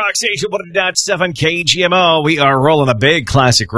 Rock Station 1.7 KGMO. We are rolling a big classic